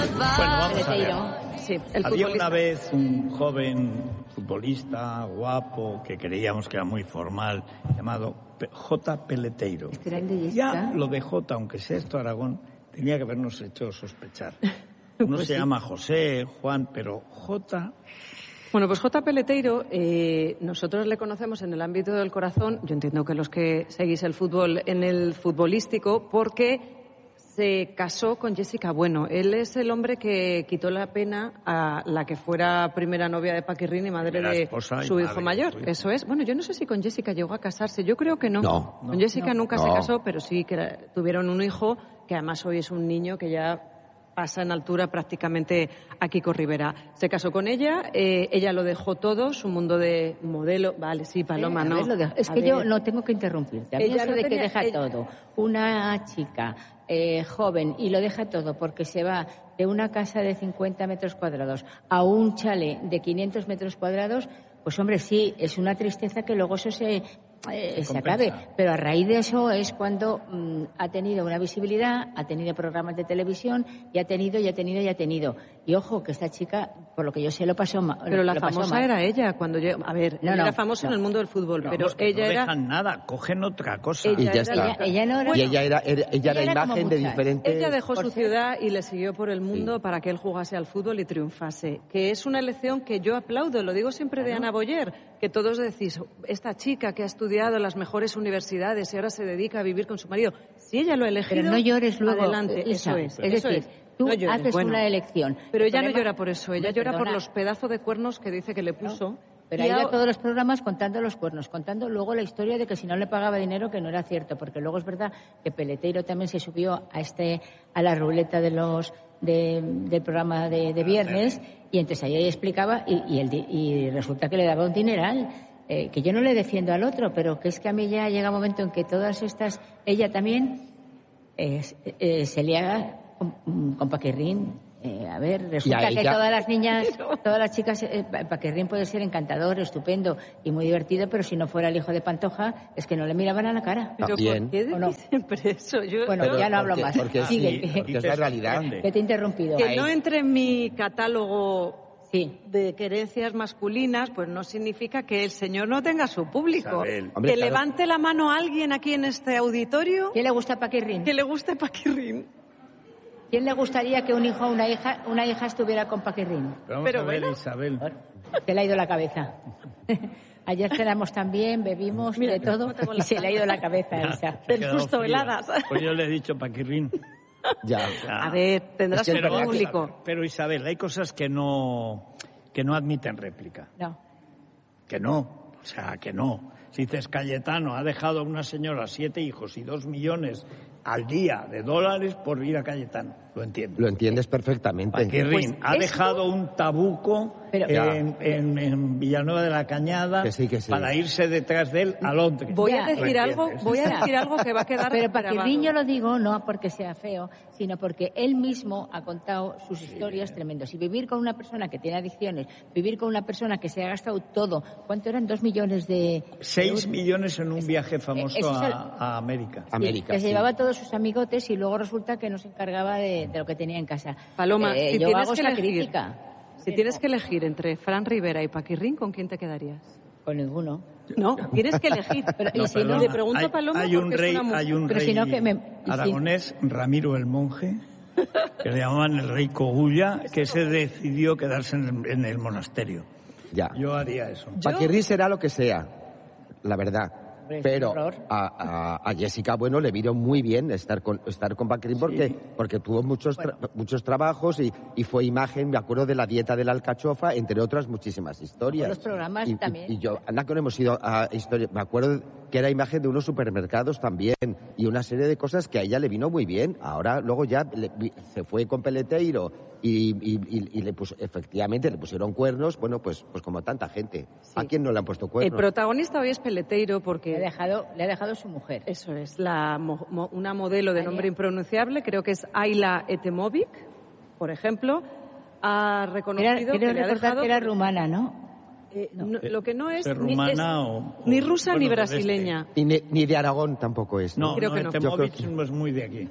Bueno, vamos a ver. Sí, Había una vez un joven futbolista guapo que creíamos que era muy formal, llamado J. Peleteiro. Ya lo de J, aunque sea esto Aragón, tenía que habernos hecho sospechar. Uno Pues se sí. llama José, Juan, pero J... Bueno, pues J. Peleteiro, nosotros le conocemos en el ámbito del corazón, yo entiendo que los que seguís el fútbol en el futbolístico, porque se casó con Jessica Bueno. Él es el hombre que quitó la pena a la que fuera primera novia de Paquirrín y madre Primera de esposa y su hijo madre mayor. de su hijo. Eso es. Bueno, yo no sé si con Jessica llegó a casarse. Yo creo que no. No. Con Jessica nunca se No. casó, pero sí que tuvieron un hijo que además hoy es un niño que ya pasa en altura prácticamente a Kiko Rivera. Se casó con ella, ella lo dejó todo, su mundo de modelo. Vale, sí, Paloma, no. Es A que ver. yo no tengo que interrumpirte. A mí Ella eso no de que tenía- deja ella- todo, una chica joven, y lo deja todo porque se va de una casa de 50 metros cuadrados a un chalet de 500 metros cuadrados, pues hombre, sí, es una tristeza que luego eso se acabe. Pero a raíz de eso es cuando ha tenido una visibilidad, ha tenido programas de televisión y ha tenido. Y ojo, que esta chica, por lo que yo sé, lo pasó mal. Pero la lo pasó famosa mal. era ella cuando llegó. A ver, No, ella no, era famosa no. en el mundo del fútbol, pero Vamos, que ella no era. dejan nada, cogen otra cosa. Ella Y ya era está. la- Ella no era. Y ella era Ella era como imagen de muchas. diferentes... Ella dejó Por su ser- ciudad y le siguió por el mundo para que él jugase al fútbol y triunfase. Que es una elección que yo aplaudo, lo digo siempre de Ana Boyer, que todos decís, esta chica que ha estudiado en las mejores universidades y ahora se dedica a vivir con su marido. Si ella lo ha elegido, Pero no llores luego, adelante, Isa. eso es. Es eso decir, es. tú No llores, haces bueno. una elección. Pero El ella no problema- llora por eso, ella Hombre, llora por perdona. los pedazos de cuernos que dice que le puso. Pero Y ha ido a ahora- todos los programas contando los cuernos, contando luego la historia de que si no le pagaba dinero, que no era cierto, porque luego es verdad que Peleteiro también se subió a la ruleta del programa de viernes, y entonces ahí explicaba y resulta que le daba un dineral. Que yo no le defiendo al otro, pero que es que a mí ya llega un momento en que todas estas, ella también se lía con Paquirrín. A ver, resulta Y a que ella- todas las niñas, todas las chicas, Paquirrín puede ser encantador, estupendo y muy divertido, pero si no fuera el hijo de Pantoja, es que no le miraban a la cara. Pero También. ¿por qué ¿O no? decís siempre eso? Bueno, Pero ya no hablo porque- más. porque Sigue, sí, que- porque es la realidad. que te he interrumpido. Que no entre en mi catálogo Sí. de querencias masculinas, pues no significa que el señor no tenga su público. Isabel. Hombre, Que claro. levante la mano a alguien aquí en este auditorio ¿Quién le gusta a Paquirrín? que le guste Paquirrín. ¿Quién le gustaría que un hijo o una hija estuviera con Paquirrín? Pero vamos Pero a ver, bueno. Isabel. Se le ha ido la cabeza. Ayer cenamos también, bebimos, Mira, de todo, ¿cómo tengo y la se le ha ido la cabeza a Isa. Se ha Del quedado susto, fría. heladas. Pues yo le he dicho Paquirrín. Ya. A ver, tendrás Es que un es verdad que- público. Pero Isabel, hay cosas que no admiten réplica. No. Que no, o sea, que no. Si dices Cayetano ha dejado a una señora 7 hijos y 2 millones al día de dólares por ir a Cayetano, lo entiendo. Lo entiendes perfectamente. Paquirrín Pues ha esto- dejado un tabuco Pero- en Villanueva de la Cañada Que sí. para irse detrás de él a Londres. Voy Ya. a decir ¿Lo algo, entiendes? voy a decir algo que va a quedar Pero grabado. Paquirrín yo lo digo no porque sea feo, sino porque él mismo ha contado sus historias tremendas. Y vivir con una persona que tiene adicciones, vivir con una persona que se ha gastado todo, ¿cuánto eran? 2 millones de... 6 millones en un viaje famoso Ese es el- a América. América, que se sí. llevaba a todos sus amigotes y luego resulta que no se encargaba de lo que tenía en casa. Paloma, si yo tienes hago que esta elegir, crítica. si tienes que elegir entre Fran Rivera y Paquirrín, ¿con quién te quedarías? Con ninguno. No, tienes que elegir. Pero, No, y si no, perdona, le pregunto a hay- Paloma hay un porque es rey, una mujer. hay un Pero rey si no, que me- aragonés, Ramiro el Monje, que le llamaban el rey Cogulla, que se decidió quedarse en el monasterio. Ya. Yo haría eso. Paquirrín será lo que sea, la verdad. Hombre, es Pero un horror. a Jessica, bueno, le vino muy bien estar con Paquirrín porque tuvo muchos trabajos y fue imagen, me acuerdo de la dieta de la alcachofa, entre otras muchísimas historias. Los programas también. Y yo, anda que no hemos ido a historias, me acuerdo que era imagen de unos supermercados también y una serie de cosas que a ella le vino muy bien. Ahora, luego ya se fue con Peleteiro y efectivamente le pusieron cuernos, bueno, pues como tanta gente. ¿A quién no le han puesto El cuernos? protagonista hoy es Peleteiro porque... le ha dejado su mujer. Eso es, una modelo de nombre impronunciable, creo que es Ayla Etemovic, por ejemplo, ha reconocido Quiero que le ha recordar dejado... que era rumana, ¿no? Lo que no es rumana ni rusa ni brasileña. Ni de Aragón tampoco es. No, creo que no. Temovich no es muy de aquí.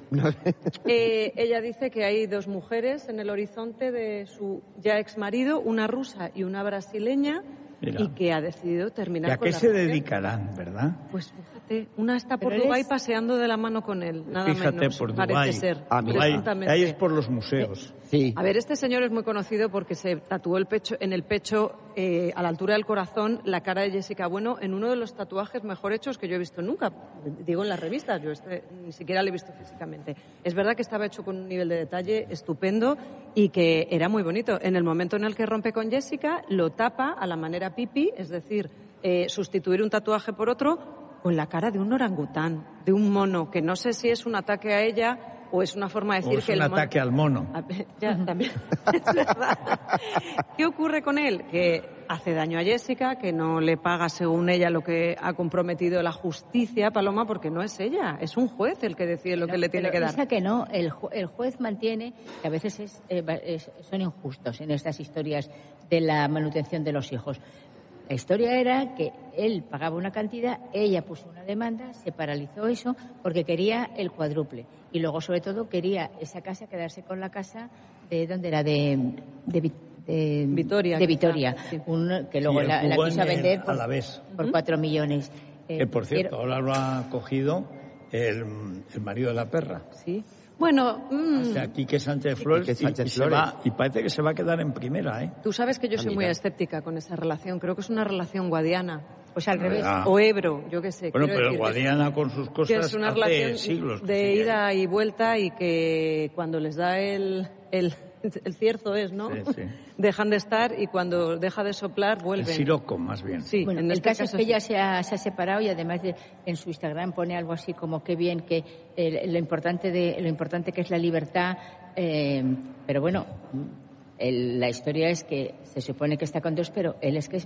Ella dice que hay 2 mujeres en el horizonte de su ya exmarido, una rusa y una brasileña. Mira. Y que ha decidido terminar con la... ¿Y a qué se dedicarán, verdad? Pues fíjate, una está por Dubái paseando de la mano con él, nada menos. Por Dubái. Parece ser. Ahí es por los museos. Sí. A ver, este señor es muy conocido porque se tatuó en el pecho, a la altura del corazón, la cara de Jessica Bueno en uno de los tatuajes mejor hechos que yo he visto nunca. Digo, en las revistas, yo ni siquiera lo he visto físicamente. Es verdad que estaba hecho con un nivel de detalle estupendo y que era muy bonito. En el momento en el que rompe con Jessica, lo tapa a la manera Pipi, es decir, sustituir un tatuaje por otro, con la cara de un orangután, de un mono, que no sé si es un ataque a ella o es una forma de decir que es un ataque al mono. Ya, también. Es verdad. ¿Qué ocurre con él? Que hace daño a Jessica, que no le paga según ella lo que ha comprometido la justicia, Paloma, porque no es ella, es un juez el que decide lo que le tiene que dar. Que no, el juez mantiene que a veces son injustos en estas historias de la manutención de los hijos. La historia era que él pagaba una cantidad, ella puso una demanda, se paralizó eso porque quería el cuádruple. Y luego, sobre todo, quería esa casa, quedarse con la casa de donde era de Vitoria. De Vitoria, sí. Que luego la quiso vender por 4 millones. Que, por cierto, ahora lo ha cogido el marido de la perra. Sí. Bueno, o sea, Quique Sánchez Flores, y parece que se va a quedar en primera, ¿eh? Tú sabes que yo soy muy escéptica con esa relación. Creo que es una relación guadiana. Pues al revés. O Ebro, yo qué sé. Bueno, pero guadiana con sus cosas que es una hace relación siglos. De ida y vuelta y que cuando les da el cierzo ¿no? Sí. Dejan de estar y cuando deja de soplar vuelven. El siroco, más bien. Sí, bueno, en el caso es que ella se ha separado y además en su Instagram pone algo así como qué bien que lo importante que es la libertad, pero bueno, la historia es que se supone que está con 2, pero él es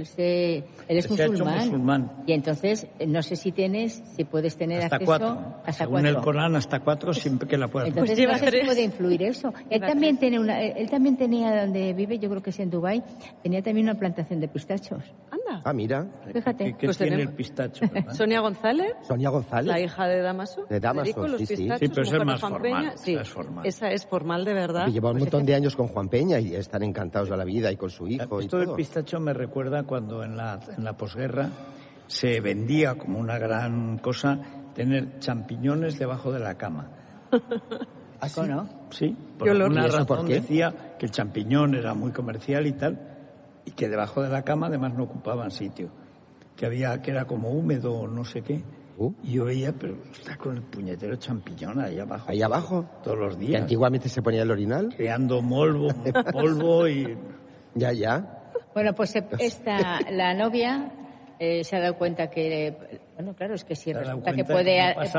musulmán. Y entonces no sé si puedes tener hasta acceso 4. Hasta Según 4. el Corán, hasta 4 siempre que la puedas. Entonces no sé si puede influir eso. Él también tenía donde vive, yo creo que es en Dubái, tenía también una plantación de pistachos. Anda. Ah, mira. Fíjate. ¿Qué tiene el pistacho? Sonia González. La hija de Damaso. De Damaso, Federico, los sí. Sí, pero esa es más Juan formal. Peña. Sí, esa es formal de verdad. Que lleva un montón de años con Juan Peña y están encantados de la vida y con su hijo. Esto del pistacho me recuerda cuando en la posguerra se vendía como una gran cosa tener champiñones debajo de la cama. ¿Así? ¿No? Sí, por una razón decía que el champiñón era muy comercial y tal, y que debajo de la cama además no ocupaban sitio, que era como húmedo o no sé qué. Y yo veía, pero está con el puñetero champiñón ahí abajo. ¿Ahí abajo? Todos los días. ¿Y antiguamente se ponía el orinal? Creando polvo y... Ya. Bueno, pues la novia se ha dado cuenta que... Bueno, claro, es que si resulta que puede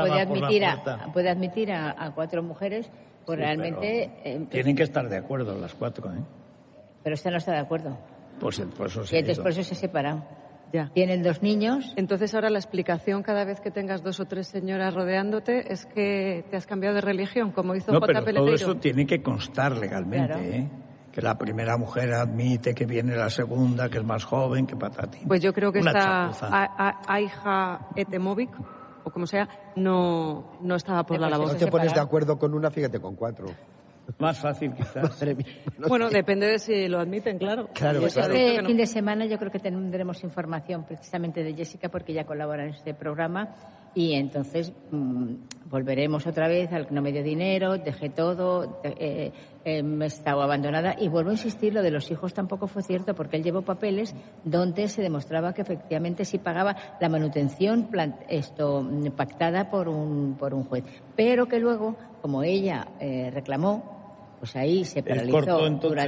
admitir a 4 mujeres, pues sí, realmente... tienen que estar de acuerdo las 4, ¿eh? Pero esta no está de acuerdo. Pues por eso y entonces por eso se ha separado. Ya. Tienen 2 niños. Entonces ahora la explicación cada vez que tengas 2 o 3 señoras rodeándote es que te has cambiado de religión, como hizo J. Peleteiro. Todo eso tiene que constar legalmente, claro. Que la primera mujer admite que viene la segunda, que es más joven, que patatín. Pues yo creo que esta Aija Etemovic, o como sea, no estaba por la labor. Si no te pones de acuerdo con una, fíjate con 4. Más fácil, quizás. Bueno, depende de si lo admiten, claro. Pues este fin de semana yo creo que tendremos información precisamente de Jessica porque ella colabora en este programa y entonces volveremos otra vez al que no me dio dinero, dejé todo, me estaba abandonada y vuelvo a insistir, lo de los hijos tampoco fue cierto porque él llevó papeles donde se demostraba que efectivamente sí pagaba la manutención pactada por un juez, pero que luego, como ella reclamó, pues ahí se paralizó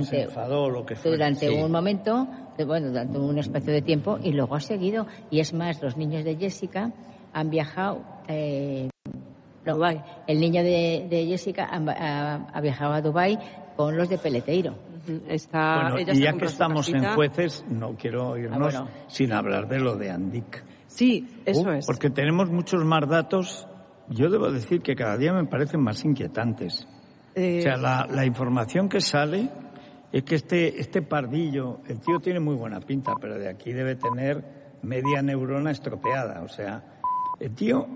durante un momento, durante un espacio de tiempo y luego ha seguido. Y es más, los niños de Jessica han viajado, el niño de Jessica ha viajado a Dubái con los de Peleteiro. Y ya que estamos en jueces, no quiero irnos sin hablar de lo de Andic. Sí, eso es. Porque tenemos muchos más datos, yo debo decir que cada día me parecen más inquietantes. O sea, la información que sale Es que este pardillo, el tío tiene muy buena pinta, pero de aquí debe tener media neurona estropeada. O sea, el tío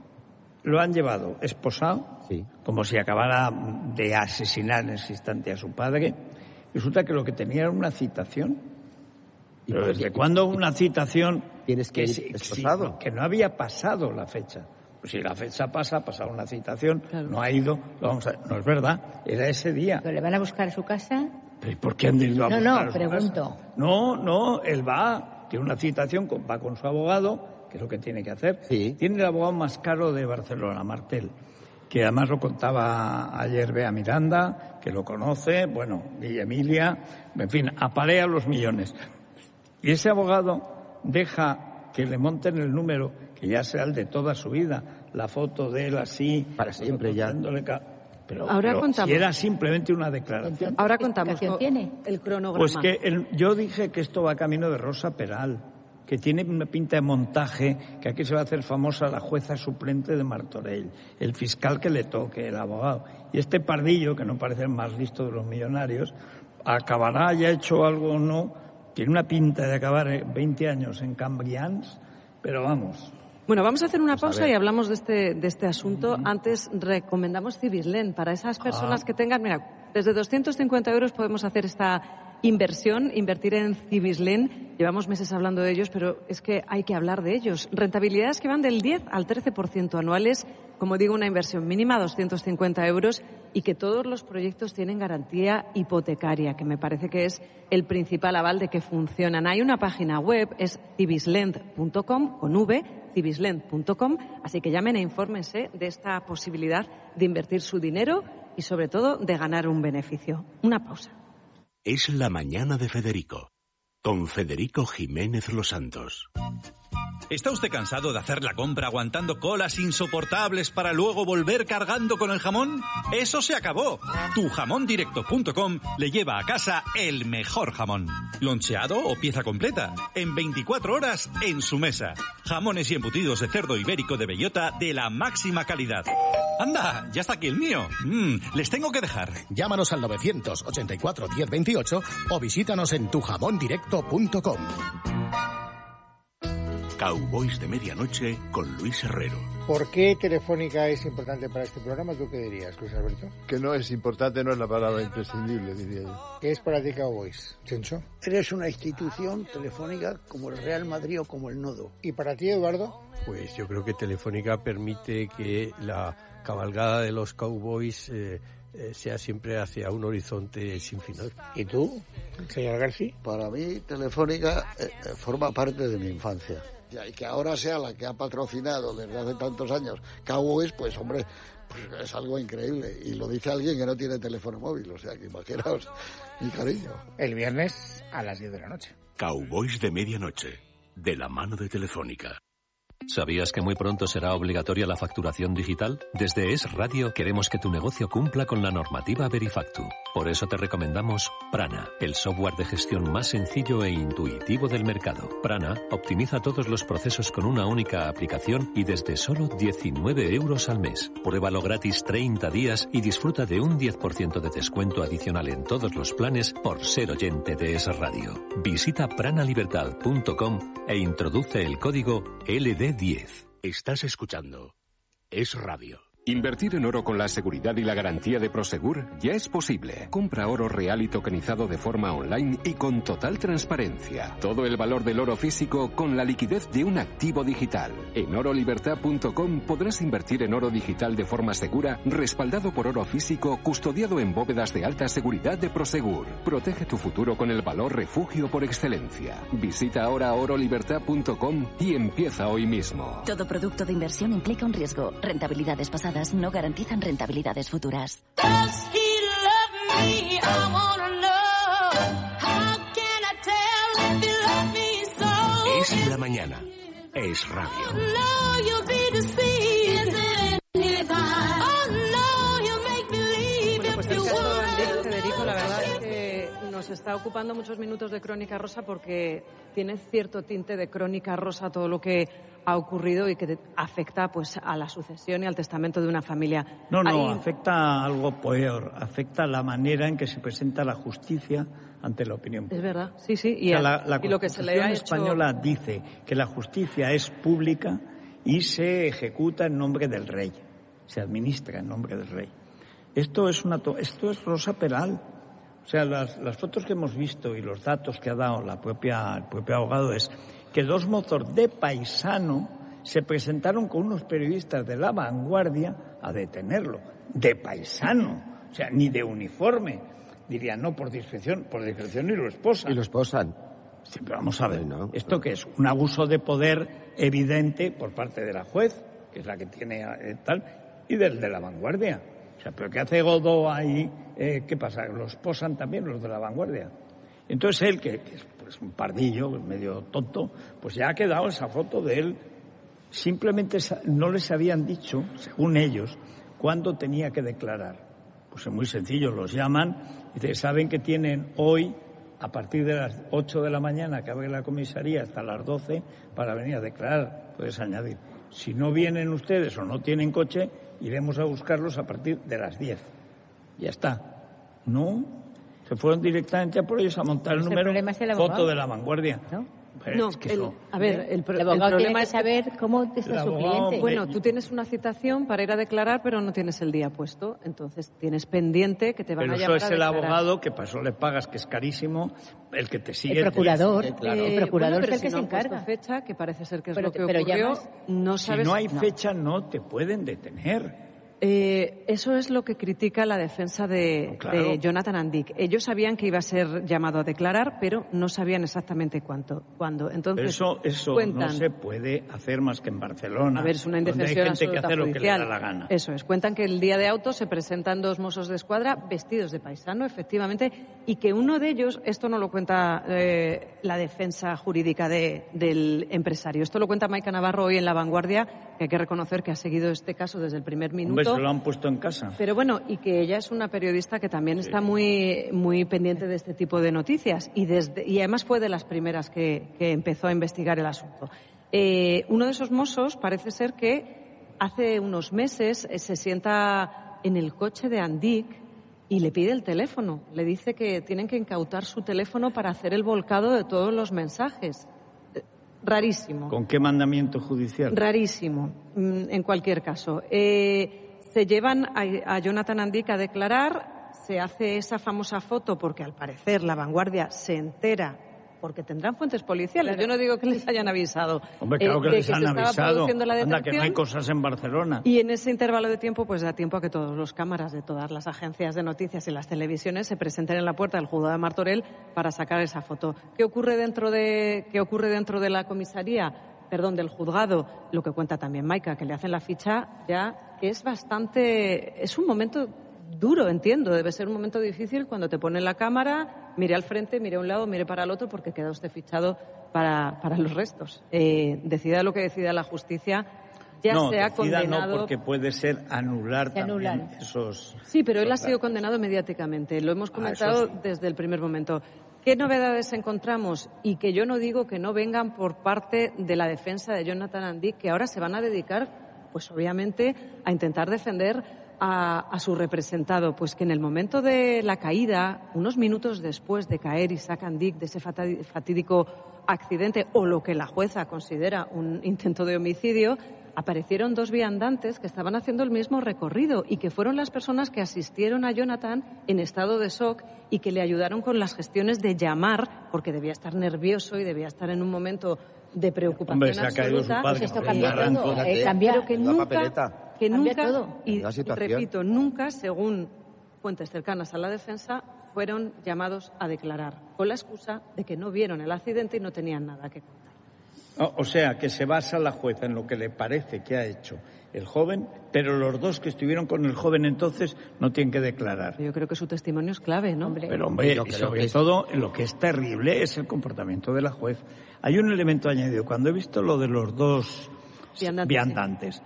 lo han llevado esposado, sí, como si acabara de asesinar en ese instante a su padre. Resulta que lo que tenía era una citación. Pero ¿desde cuándo una citación? Tienes que ir esposado. Que no había pasado la fecha. Pues si la fecha pasa, ha pasado una citación, claro, no ha ido, no es verdad, era ese día. ¿Pero le van a buscar a su casa? ¿Pero por qué han ido a buscar a su pregunto. casa? No, él va, tiene una citación, va con su abogado, que es lo que tiene que hacer. Sí. Tiene el abogado más caro de Barcelona, Martel, que además lo contaba ayer Bea Miranda, que lo conoce, bueno, y Emilia, en fin, apalea los millones. Y ese abogado deja que le monten el número, que ya sea el de toda su vida, la foto de él así, para siempre ya. Pero contamos. Si era simplemente una declaración. Ahora contamos tiene el cronograma. Pues que yo dije que esto va camino de Rosa Peral, que tiene una pinta de montaje, que aquí se va a hacer famosa la jueza suplente de Martorell, el fiscal que le toque, el abogado. Y este pardillo, que no parece el más listo de los millonarios, acabará, ya hecho algo o no, tiene una pinta de acabar 20 años en Cambrians, pero vamos. Bueno, vamos a hacer una pausa y hablamos de este asunto. Antes recomendamos Cibislen para esas personas que tengan, mira, desde 250 euros podemos hacer esta invertir en Cibislen. Llevamos meses hablando de ellos, pero es que hay que hablar de ellos. Rentabilidades que van del 10 al 13% anuales, como digo, una inversión mínima, 250 euros, y que todos los proyectos tienen garantía hipotecaria, que me parece que es el principal aval de que funcionan. Hay una página web, es cibislend.com, con V, cibislend.com, así que llamen e infórmense de esta posibilidad de invertir su dinero y, sobre todo, de ganar un beneficio. Una pausa. Es la mañana de Federico, con Federico Jiménez Los Santos. ¿Está usted cansado de hacer la compra aguantando colas insoportables para luego volver cargando con el jamón? ¡Eso se acabó! Tujamondirecto.com le lleva a casa el mejor jamón. Loncheado o pieza completa, en 24 horas en su mesa. Jamones y embutidos de cerdo ibérico de bellota de la máxima calidad. ¡Anda! ¡Ya está aquí el mío! Les tengo que dejar. Llámanos al 984 1028 o visítanos en tujamondirecto.com. Cowboys de Medianoche con Luis Herrero. ¿Por qué Telefónica es importante para este programa? ¿Tú qué dirías, Luis Alberto? Que no es importante, no es la palabra imprescindible, diría yo. ¿Qué es para ti Cowboys, Chencho? Eres una institución telefónica como el Real Madrid o como el Nodo. ¿Y para ti, Eduardo? Pues yo creo que Telefónica permite que la cabalgada de los Cowboys sea siempre hacia un horizonte sin final. ¿Y tú, señor García? Para mí, Telefónica forma parte de mi infancia. Y que ahora sea la que ha patrocinado desde hace tantos años Cowboys, pues hombre, pues es algo increíble. Y lo dice alguien que no tiene teléfono móvil, o sea que imaginaos mi cariño. El viernes a las 10 de la noche. Cowboys de Medianoche, de la mano de Telefónica. ¿Sabías que muy pronto será obligatoria la facturación digital? Desde Es Radio queremos que tu negocio cumpla con la normativa Verifactu. Por eso te recomendamos Prana, el software de gestión más sencillo e intuitivo del mercado. Prana optimiza todos los procesos con una única aplicación y desde solo 19 euros al mes. Pruébalo gratis 30 días y disfruta de un 10% de descuento adicional en todos los planes por ser oyente de Es Radio. Visita pranalibertad.com e introduce el código LD10. Estás escuchando Es Radio. Invertir en oro con la seguridad y la garantía de Prosegur ya es posible. Compra oro real y tokenizado de forma online y con total transparencia. Todo el valor del oro físico con la liquidez de un activo digital. En orolibertad.com podrás invertir en oro digital de forma segura, respaldado por oro físico, custodiado en bóvedas de alta seguridad de Prosegur. Protege tu futuro con el valor refugio por excelencia. Visita ahora orolibertad.com y empieza hoy mismo. Todo producto de inversión implica un riesgo. Rentabilidades pasadas no garantizan rentabilidades futuras. Es la mañana. Es Radio. Bueno, pues el caso de Federico, la verdad es que nos nos está ocupando muchos minutos de Crónica Rosa porque tiene cierto tinte de Crónica Rosa todo lo que ha ocurrido y que afecta pues a la sucesión y al testamento de una familia. No, afecta a algo peor, afecta a la manera en que se presenta la justicia ante la opinión pública. Es verdad, sí. Y, la y lo que se le ha española dice que la justicia es pública y se ejecuta en nombre del rey, se administra en nombre del rey. Esto es Rosa Peral. O sea, las fotos que hemos visto y los datos que ha dado el propio abogado es que 2 mozos de Paisano se presentaron con unos periodistas de La Vanguardia a detenerlo. De Paisano, o sea, ni de uniforme. Dirían, no, por discreción y lo esposan. Y lo esposan. Sí, pero vamos a ver, no. ¿Esto qué es? Un abuso de poder evidente por parte de la juez, que es la que tiene tal, y del de La Vanguardia. O sea, ¿pero qué hace Godó ahí? ¿Qué pasa? ¿Los posan también los de La Vanguardia? Entonces él, que es pues, un pardillo, medio tonto, pues ya ha quedado esa foto de él. Simplemente no les habían dicho, según ellos, cuándo tenía que declarar. Pues es muy sencillo, los llaman y dicen, saben que tienen hoy, a partir de las 8 de la mañana, que abre la comisaría, hasta las 12, para venir a declarar. Puedes añadir, si no vienen ustedes o no tienen coche, iremos a buscarlos a partir de las 10. Ya está. No, se fueron directamente a por ellos a montar el número foto de La Vanguardia. No, es que el abogado tiene que saber cómo está su cliente. Bueno, tú tienes una citación para ir a declarar, pero no tienes el día puesto. Entonces tienes pendiente que te van a llamar a declarar. Pero eso es el abogado, que para eso le pagas, que es carísimo, el que te sigue. El procurador. El procurador es el que se encarga. Fecha, que parece ser que es lo que ocurrió. No sabes, si no hay fecha, no te pueden detener. Eso es lo que critica la defensa de Jonathan Andic. Ellos sabían que iba a ser llamado a declarar, pero no sabían exactamente cuándo. Entonces, pero eso cuentan, no se puede hacer más que en Barcelona. A ver, es una indefensión absoluta judicial. Eso es. Cuentan que el día de auto se presentan 2 mozos de escuadra vestidos de paisano, efectivamente, y que uno de ellos, esto no lo cuenta la defensa jurídica del empresario, esto lo cuenta Maica Navarro hoy en La Vanguardia, que hay que reconocer que ha seguido este caso desde el primer minuto. Se lo han puesto en casa. Pero bueno, y que ella es una periodista que también está muy pendiente de este tipo de noticias y además fue de las primeras que empezó a investigar el asunto. Uno de esos mozos parece ser que hace unos meses se sienta en el coche de Andic y le pide el teléfono. Le dice que tienen que incautar su teléfono para hacer el volcado de todos los mensajes. Rarísimo. ¿Con qué mandamiento judicial? Rarísimo, en cualquier caso. Se llevan a Jonathan Andic a declarar, se hace esa famosa foto porque al parecer La Vanguardia se entera, porque tendrán fuentes policiales, yo no digo que les hayan avisado. Hombre, claro que les han avisado, anda que no hay cosas en Barcelona. Y en ese intervalo de tiempo pues da tiempo a que todos los cámaras de todas las agencias de noticias y las televisiones se presenten en la puerta del juzgado de Martorell para sacar esa foto. ¿Qué ocurre dentro de la comisaría? Del juzgado, lo que cuenta también Maica, que le hacen la ficha ya, que es un momento duro, entiendo, debe ser un momento difícil cuando te ponen la cámara, mire al frente, mire a un lado, mire para el otro, porque queda usted fichado para los restos. Decida lo que decida la justicia, se ha condenado. No, porque puede ser anular también esos. Sí, pero él ha sido condenado mediáticamente, lo hemos comentado desde el primer momento. ¿Qué novedades encontramos? Y que yo no digo que no vengan por parte de la defensa de Jonathan Andic, que ahora se van a dedicar, pues obviamente, a intentar defender a su representado. Pues que en el momento de la caída, unos minutos después de caer Isaac Andic de ese fatídico accidente, o lo que la jueza considera un intento de homicidio, aparecieron 2 viandantes que estaban haciendo el mismo recorrido y que fueron las personas que asistieron a Jonathan en estado de shock y que le ayudaron con las gestiones de llamar, porque debía estar nervioso y debía estar en un momento de preocupación absoluta. Se ha caído su padre, esto cambió todo. Pero que nunca, y repito, nunca, según fuentes cercanas a la defensa, fueron llamados a declarar, con la excusa de que no vieron el accidente y no tenían nada que contar. O sea, que se basa la jueza en lo que le parece que ha hecho el joven, pero los 2 que estuvieron con el joven entonces no tienen que declarar. Yo creo que su testimonio es clave, ¿no? Pero, hombre, y sobre todo, lo que es terrible es el comportamiento de la juez. Hay un elemento añadido. Cuando he visto lo de los 2 viandantes,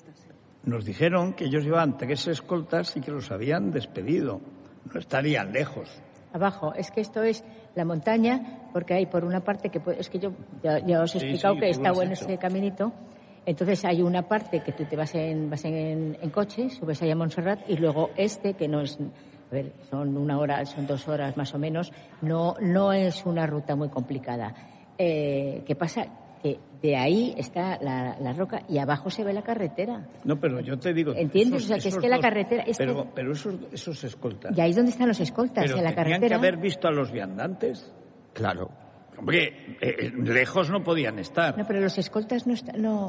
nos dijeron que ellos llevaban 3 escoltas y que los habían despedido. No estarían lejos. Abajo, es que esto es la montaña, porque hay por una parte que es que yo ya os he explicado que está bueno ese caminito. Entonces hay una parte que tú te vas en coche, subes allá a Montserrat, y luego que no es, a ver, son 1 hora, son 2 horas más o menos, no es una ruta muy complicada. ¿Qué pasa? Que de ahí está la roca y abajo se ve la carretera. No, pero yo te digo... ¿Entiendes? O sea, que es que la carretera... Pero esos escoltas... Y ahí es donde están los escoltas, en la carretera. Tenían que haber visto a los viandantes. Claro. Hombre, lejos no podían estar. No, pero los escoltas no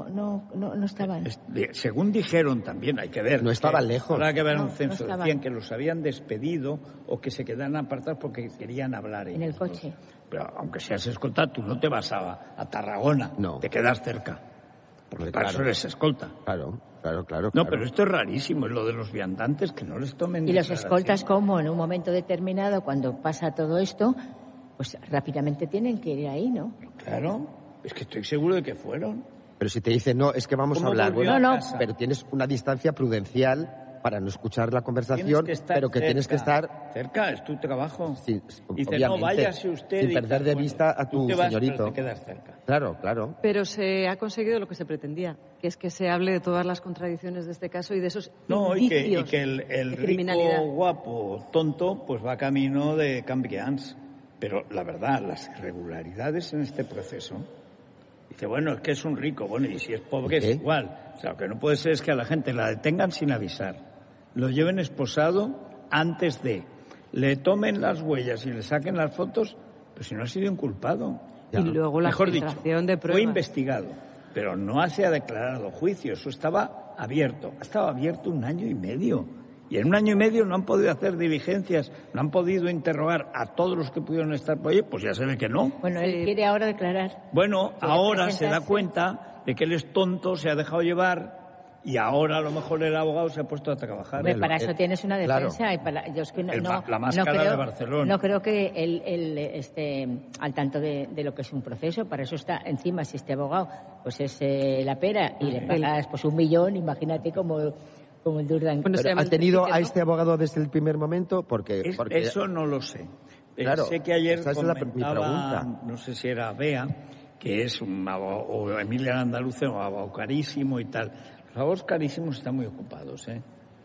estaban. Según dijeron también, hay que ver. No estaban lejos. Habrá que ver un censo. Decían que los habían despedido o que se quedaran apartados porque querían hablar en el coche. Pero aunque seas escolta, tú no te vas a Tarragona. No. Te quedas cerca. Porque para eso eres escolta. Claro. No, pero esto es rarísimo, es lo de los viandantes, que no les tomen... Y los escoltas, como en un momento determinado, cuando pasa todo esto, pues rápidamente tienen que ir ahí, ¿no? Claro, es que estoy seguro de que fueron. Pero si te dicen, no, es que vamos a hablar, bueno, pero tienes una distancia prudencial para no escuchar la conversación, pero que tienes que estar... Cerca, es tu trabajo. Sí, dice, no, váyase usted... Sin perder de vista a tu señorito. Te quedas cerca. Claro. Pero se ha conseguido lo que se pretendía, que es que se hable de todas las contradicciones de este caso y de esos indicios y que el rico, guapo, tonto, pues va camino de Cambrians. Pero la verdad, las irregularidades en este proceso... Dice, bueno, es que es un rico. Bueno, y si es pobre es igual. O sea, lo que no puede ser es que a la gente la detengan sin avisar. Lo lleven esposado antes de... Le tomen las huellas y le saquen las fotos, pues si no ha sido inculpado. Y luego la filtración de pruebas. Fue investigado, pero no se ha declarado juicio. Eso estaba abierto. Ha estado abierto 1 año y medio. Y en 1 año y medio no han podido hacer diligencias, no han podido interrogar a todos los que pudieron estar por ahí, pues ya se ve que no. Bueno, él quiere ahora declarar. Bueno, ahora se da cuenta de que él es tonto, se ha dejado llevar y ahora a lo mejor el abogado se ha puesto a trabajar. Hombre, para eso tienes una defensa. Claro. Yo es que la máscara de Barcelona. No creo que él esté al tanto de lo que es un proceso, para eso está encima, si este abogado pues es la pera y le pagas pues 1 millón, imagínate como el Durdan. Bueno, ¿ha tenido a este abogado desde el primer momento? Porque eso no lo sé. Claro, sé que ayer comentaba, mi pregunta. No sé si era Bea, que es un abogado, o Emilia Andaluce, un abogado carísimo y tal. Los abogados carísimos están muy ocupados, ¿eh?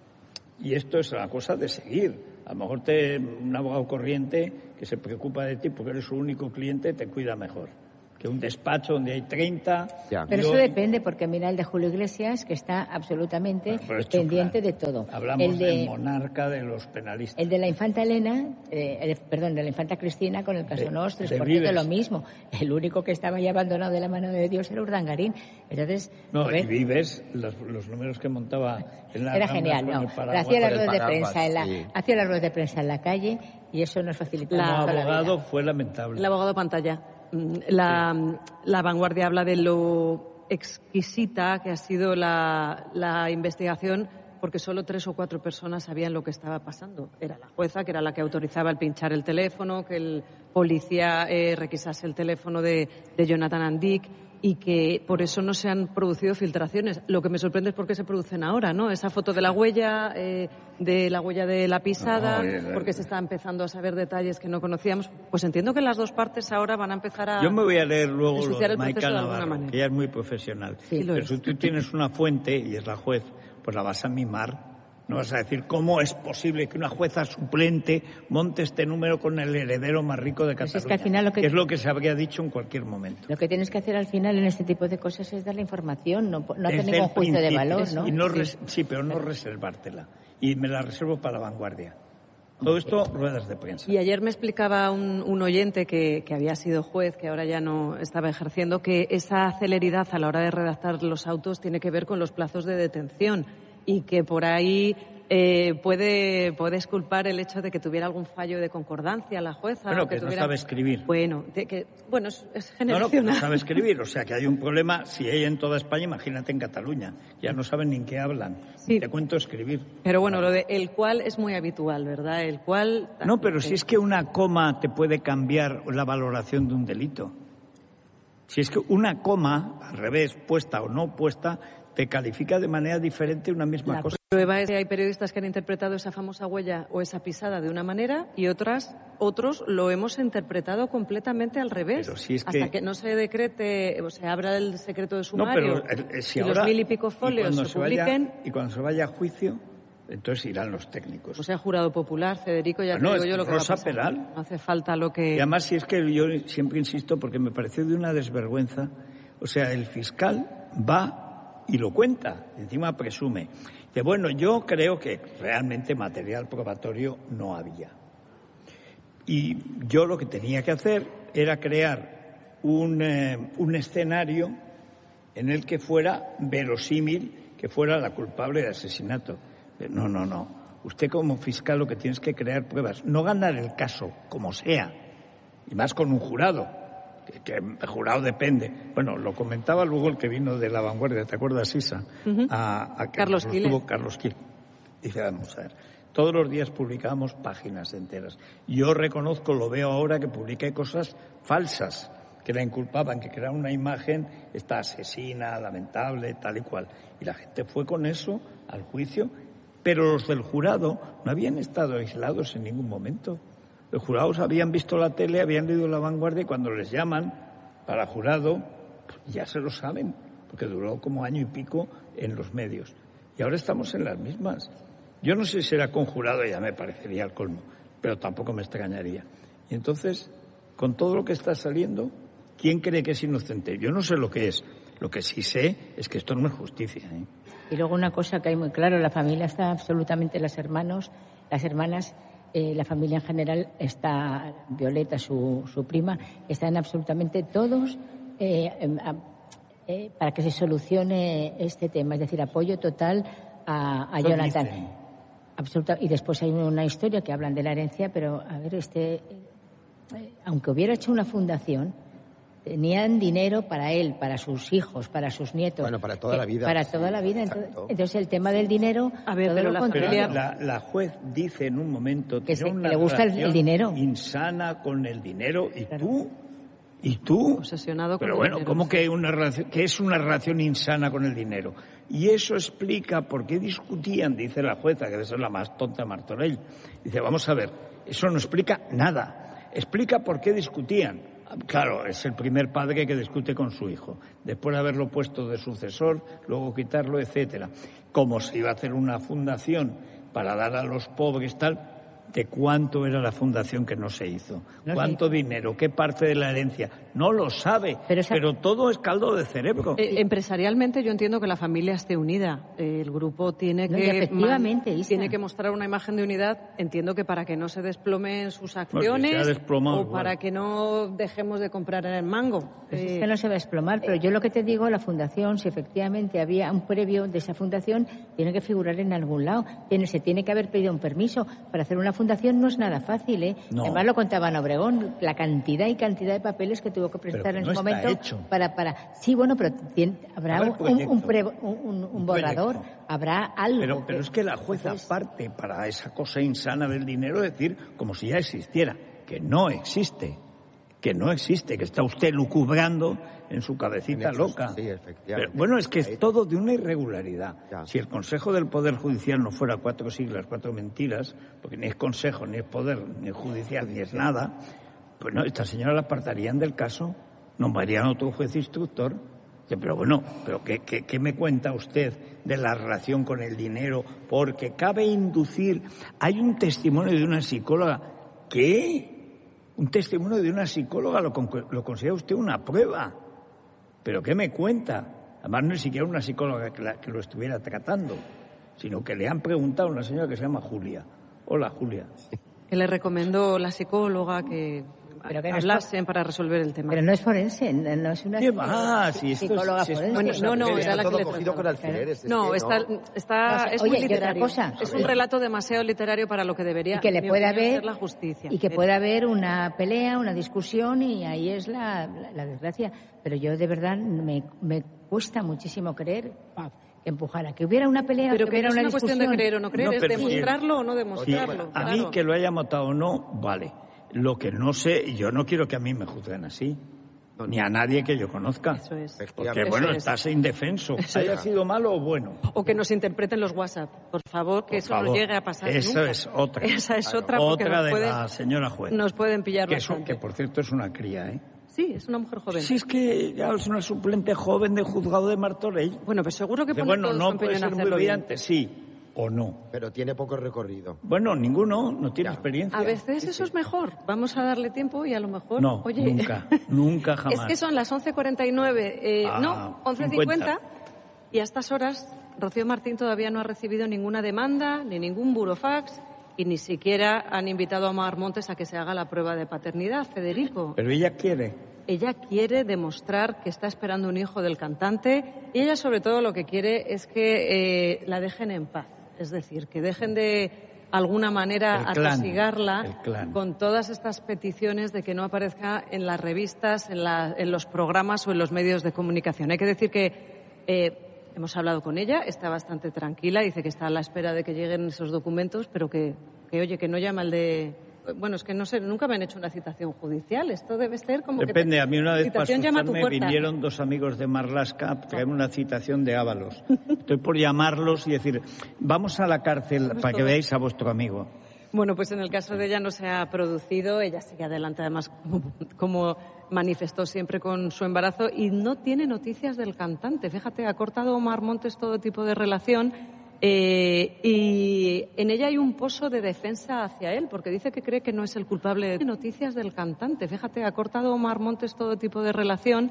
Y esto es una cosa de seguir. A lo mejor un abogado corriente que se preocupa de ti porque eres su único cliente te cuida mejor que un despacho donde hay 30. Pero eso depende, porque mira el de Julio Iglesias, que está absolutamente pendiente de todo. Hablamos del monarca de los penalistas. El de la infanta Elena, de la infanta Cristina con el caso Nostres, por cierto, lo mismo. El único que estaba ya abandonado de la mano de Dios era Urdangarín. Entonces, y Vives, los números que montaba en la era genial, ¿no? Hacía las ruedas de prensa hacía las ruedas de prensa en la calle y eso nos facilitaba mucho la vida. El abogado fue lamentable. El abogado pantalla. La Vanguardia habla de lo exquisita que ha sido la investigación, porque solo 3 o 4 personas sabían lo que estaba pasando. Era la jueza, que era la que autorizaba el pinchar el teléfono, que el policía requisase el teléfono de Jonathan Andic, y que por eso no se han producido filtraciones. Lo que me sorprende es por qué se producen ahora, ¿no? Esa foto de la huella de la pisada, porque se está empezando a saber detalles que no conocíamos. Pues entiendo que las dos partes ahora van a empezar a... Yo me voy a leer luego lo de Maica Navarro, que ella es muy profesional. Sí, pero si tú tienes una fuente, y es la juez, pues la vas a mimar. No vas a decir, ¿cómo es posible que una jueza suplente monte este número con el heredero más rico de Cataluña? Pues es que al final es lo que se habría dicho en cualquier momento. Lo que tienes que hacer al final en este tipo de cosas es dar la información, no hacer ningún juicio de valor, ¿no? Sí, pero no reservártela. Y me la reservo para la Vanguardia. Todo esto, ruedas de prensa. Y ayer me explicaba un oyente que había sido juez, que ahora ya no estaba ejerciendo, que esa celeridad a la hora de redactar los autos tiene que ver con los plazos de detención. Y que por ahí puedes culpar el hecho de que tuviera algún fallo de concordancia la jueza. Bueno, que no sabe escribir. Bueno, es generacional. No sabe escribir, o sea que hay un problema. Si hay en toda España, imagínate en Cataluña. Ya no saben ni en qué hablan. Sí. Te cuento escribir. Pero bueno, lo de el cual es muy habitual, ¿verdad? El cual... No, pero si es que una coma te puede cambiar la valoración de un delito. Si es que una coma, al revés, puesta o no puesta, te califica de manera diferente una misma cosa. La prueba es que hay periodistas que han interpretado esa famosa huella o esa pisada de una manera y otras otros lo hemos interpretado completamente al revés. Pero si es hasta que no se decrete, o se abra el secreto de sumario si y ahora, los 1000 y pico folios se publiquen... Y cuando se vaya a juicio, entonces irán los técnicos. O sea, jurado popular, Federico, ya te digo yo lo que Rosa va a pasar. Peral. No hace falta lo que... Y además, si es que yo siempre insisto, porque me pareció de una desvergüenza, o sea, el fiscal va y lo cuenta, encima presume. Dice, bueno, yo creo que realmente material probatorio no había. Y yo lo que tenía que hacer era crear un escenario en el que fuera verosímil que fuera la culpable de asesinato. Pero no. Usted como fiscal lo que tiene es que crear pruebas, no ganar el caso como sea, y más con un jurado, que el jurado depende. Bueno, lo comentaba luego el que vino de La Vanguardia, ¿te acuerdas, Isa? A Carlos Quiles. Carlos Quiles. Dice, vamos a ver, todos los días publicamos páginas enteras. Yo reconozco, lo veo ahora, que publiqué cosas falsas, que la inculpaban, que creaban una imagen, esta asesina, lamentable, tal y cual. Y la gente fue con eso al juicio, pero los del jurado no habían estado aislados en ningún momento. Los jurados habían visto la tele, habían leído La Vanguardia, y cuando les llaman para jurado, pues ya se lo saben, porque duró como año y pico en los medios. Y ahora estamos en las mismas. Yo no sé si será con jurado, ya me parecería el colmo, pero tampoco me extrañaría. Y entonces, con todo lo que está saliendo, ¿quién cree que es inocente? Yo no sé lo que es. Lo que sí sé es que esto no es justicia, ¿eh? Y luego una cosa que hay muy claro, la familia está absolutamente, las hermanas, la familia en general está, Violeta, su prima, están absolutamente todos para que se solucione este tema, es decir, apoyo total a Jonathan. Y después hay una historia que hablan de la herencia, pero a ver, aunque hubiera hecho una fundación, tenían dinero para él, para sus hijos, para sus nietos. Bueno, para toda la vida. Para toda la vida. Entonces el tema del dinero... A ver, pero la juez dice en un momento... Que le gusta el dinero. Insana con el dinero. ¿Y tú? Obsesionado con pero el bueno, dinero. ¿cómo que es una relación insana con el dinero? Y eso explica por qué discutían, dice la jueza, que debe ser la más tonta de Martorell. Dice, vamos a ver, eso no explica nada. Explica por qué discutían. Claro, es el primer padre que discute con su hijo, después de haberlo puesto de sucesor, luego quitarlo, etcétera. Como se iba a hacer una fundación para dar a los pobres, tal, ¿de cuánto era la fundación que no se hizo? ¿Cuánto dinero? ¿Qué parte de la herencia? No lo sabe, pero todo es caldo de cerebro. Empresarialmente yo entiendo que la familia esté unida. El grupo tiene que mostrar una imagen de unidad. Entiendo que para que no se desplomen sus acciones o para que no dejemos de comprar en el mango. Es que no se va a desplomar, pero yo lo que te digo, la fundación, si efectivamente había un previo de esa fundación, tiene que figurar en algún lado. Se tiene que haber pedido un permiso. Para hacer una fundación no es nada fácil, ¿eh? No. Además lo contaba en Obregón, la cantidad de papeles que tuvo que presentar en su momento para sí, bueno, pero habrá un borrador, habrá algo. Pero es que la jueza parte para esa cosa insana del dinero decir como si ya existiera, que no existe, que está usted lucubrando en su cabecita loca. Sí, efectivamente. Pero, bueno, es que es todo de una irregularidad. Ya. Si el Consejo del Poder Judicial no fuera 4 siglas, 4 mentiras, porque ni es Consejo, ni es Poder, ni es Judicial, ni es nada, pues no, esta señora la apartarían del caso, nombrarían otro juez instructor. Pero bueno, pero ¿qué me cuenta usted de la relación con el dinero? Porque cabe inducir... Hay un testimonio de una psicóloga. ¿Qué? Un testimonio de una psicóloga lo considera usted una prueba. ¿Pero qué me cuenta? Además, no es siquiera una psicóloga que lo estuviera tratando, sino que le han preguntado a una señora que se llama Julia. Hola, Julia. Que le recomendó la psicóloga que hablasen para resolver el tema. Pero no es forense, no es una psicóloga forense. Bueno, era la que le cogido con alfileres. No, es muy literario. Es un relato demasiado literario para lo que debería ser la justicia. Y que pueda haber una pelea, una discusión, y ahí es la desgracia. Pero yo de verdad me cuesta muchísimo creer que empujara, que hubiera una pelea, pero que hubiera una discusión. Pero que no es una cuestión de creer o no creer, es demostrarlo o no demostrarlo. Sí, a mí que lo haya matado o no, vale. Lo que no sé, yo no quiero que a mí me juzguen así. Ni a nadie que yo conozca. Eso es. Porque, bueno, estás indefenso. Haya sido malo o bueno. O que nos interpreten los WhatsApp. Por favor, que eso no llegue a pasar Eso nunca. es otra. Esa es otra. Otra de la señora juez. Nos pueden pillar bastante. Que, por cierto, es una cría, ¿eh? Sí, es una mujer joven. Sí, es que ya es una suplente joven de juzgado de Martorell. Bueno, pues seguro que pone todo no su puede empeño en ser muy hacerlo brillante, bien. sí. O no. Pero tiene poco recorrido. Bueno, ninguno, no tiene experiencia. A veces eso es mejor. Vamos a darle tiempo y a lo mejor... No, oye, nunca jamás. Es que son las 11:49, no, 11:50, y a estas horas Rocío Martín todavía no ha recibido ninguna demanda, ni ningún burofax, y ni siquiera han invitado a Mar Montes a que se haga la prueba de paternidad, Federico. Pero ella quiere. Ella quiere demostrar que está esperando un hijo del cantante, y ella sobre todo lo que quiere es que la dejen en paz. Es decir, que dejen de alguna manera atosigarla con todas estas peticiones de que no aparezca en las revistas, en los programas o en los medios de comunicación. Hay que decir que hemos hablado con ella, está bastante tranquila, dice que está a la espera de que lleguen esos documentos, pero que oye, que no llama al de... Bueno, es que no sé, nunca me han hecho una citación judicial. Esto debe ser como Depende, a mí una vez para asustarme me vinieron dos amigos de Marlaska a traerme una citación de Ábalos. Estoy por llamarlos y decir, vamos a la cárcel para que veáis a vuestro amigo. Bueno, pues en el caso de ella no se ha producido. Ella sigue adelante, además, como manifestó siempre con su embarazo, y no tiene noticias del cantante. Fíjate, ha cortado Omar Montes todo tipo de relación. Y en ella hay un pozo de defensa hacia él, porque dice que cree que no es el culpable de noticias del cantante. Fíjate, ha cortado Omar Montes todo tipo de relación,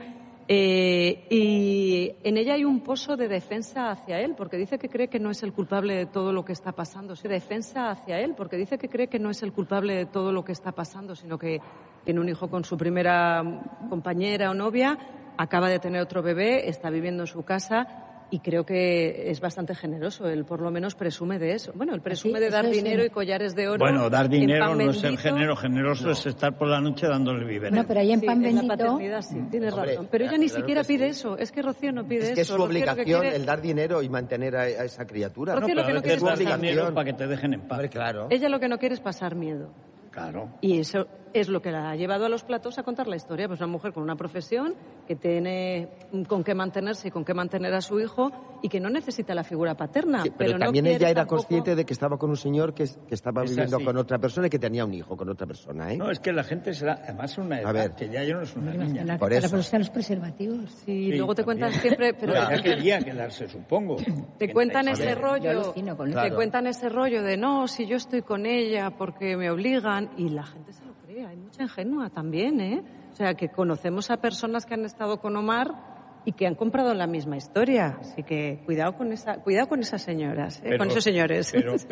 y en ella hay un pozo de defensa hacia él, porque dice que cree que no es el culpable de todo lo que está pasando. Defensa hacia él, porque dice que cree que no es el culpable de todo lo que está pasando, sino que tiene un hijo con su primera compañera o novia, acaba de tener otro bebé, está viviendo en su casa. Y creo que es bastante generoso. Él por lo menos presume de eso. Bueno, él presume de dar dinero y collares de oro. Bueno, dar dinero no es ser generoso, es estar por la noche dándole biberón. No, pero ahí en pan bendito... En la paternidad sí, tienes razón. Pero ella ni siquiera pide eso. Es que Rocío no pide eso. Es que es su obligación el dar dinero y mantener a esa criatura. Rocío, lo que no quiere es dar dinero para que te dejen en paz. Claro. Ella lo que no quiere es pasar miedo. Claro. Y eso es lo que la ha llevado a los platos a contar la historia. Pues una mujer con una profesión que tiene con qué mantenerse y con qué mantener a su hijo y que no necesita la figura paterna. Sí, pero también no ella era tampoco... consciente de que estaba con un señor que estaba viviendo con otra persona y que tenía un hijo con otra persona, ¿eh? No, es que la gente será, además es una edad que ya no es una niña. Por eso. Para los preservativos. Sí, luego te cuentan siempre... Pero ya quería quedarse, supongo. Te cuentan ese rollo, te cuentan ese rollo de no, si yo estoy con ella porque me obligan, y la gente se lo cree. Hay mucha ingenua también, ¿eh? O sea, que conocemos a personas que han estado con Omar y que han comprado la misma historia. Así que cuidado con esas señoras, con esos señores.